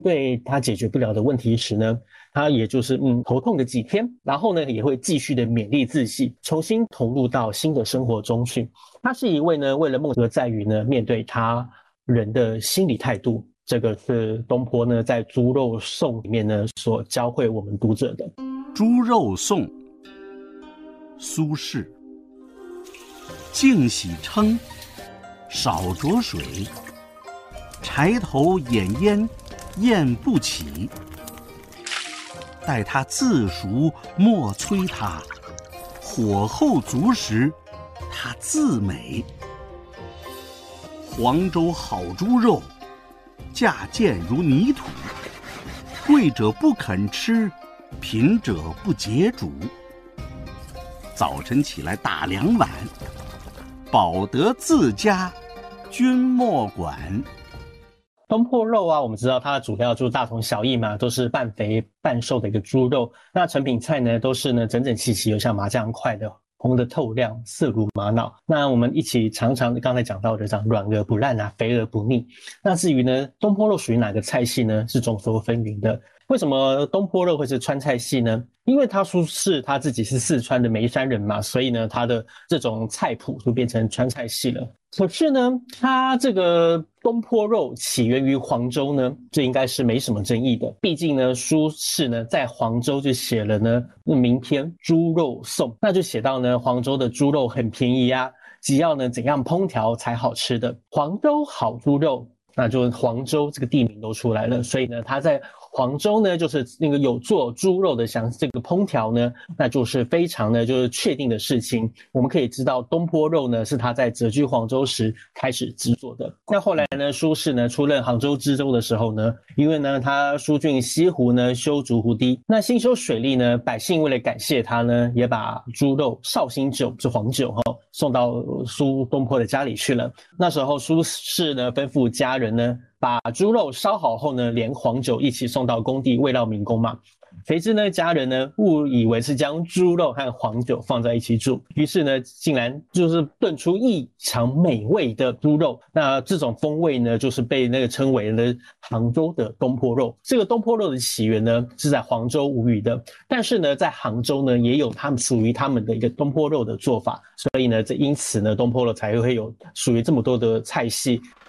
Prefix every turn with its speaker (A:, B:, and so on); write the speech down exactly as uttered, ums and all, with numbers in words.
A: 对他解决不了的问题时呢，他也就是嗯头痛个几天，然后呢也会继续的勉励自己，重新投入到新的生活中去。他是一位呢为了梦而在于呢面对他人的心理态度，这个是东坡呢在《猪肉颂》里面呢所教会我们读者的。
B: 猪肉颂，苏轼。净洗称，少着水，柴头掩烟，焰不起。待他自熟，莫催他，火候足时，他自美。黄州好猪肉，价贱如泥土，贵者不肯吃，贫者不解煮。早晨起来打两碗，饱得自家，君莫管。
A: 东坡肉啊，我们知道它主要就是大同小异嘛，都是半肥半瘦的一个猪肉。那成品菜呢，都是呢整整齐齐，有像麻将块的，红的透亮，色如玛瑙。那我们一起常常刚才讲到的讲软而不烂啊，肥而不腻。那至于呢，东坡肉属于哪个菜系呢？是众说纷纭的。为什么东坡肉会是川菜系呢？因为他苏轼他自己是四川的眉山人嘛，所以呢，他的这种菜谱就变成川菜系了。可是呢，他这个东坡肉起源于黄州呢，这应该是没什么争议的。毕竟呢，苏轼呢在黄州就写了呢名篇《猪肉颂》，那就写到呢，黄州的猪肉很便宜啊，只要呢怎样烹调才好吃的。黄州好猪肉，那就黄州这个地名都出来了，所以呢，他在黄州呢，就是那个有做猪肉的像这个烹调呢，那就是非常呢就是确定的事情。我们可以知道东坡肉呢是他在谪居黄州时开始制作的。那后来呢，苏轼呢出任杭州知州的时候呢，因为呢他疏浚西湖呢修筑湖堤，那兴修水利呢，百姓为了感谢他呢，也把猪肉绍兴酒是黄酒哈、哦、送到苏东坡的家里去了。那时候苏轼呢吩咐家人呢，把猪肉烧好后呢，连黄酒一起送到工地慰劳民工嘛。谁知呢，家人呢误以为是将猪肉和黄酒放在一起煮，于是呢，竟然就是炖出异常美味的猪肉。那这种风味呢，就是被那个称为了杭州的东坡肉。这个东坡肉的起源呢，是在黄州无语的，但是呢，在杭州呢，也有他们属于他们的一个东坡肉的做法。所以呢，这因此呢，东坡肉才会有属于这么多的菜系。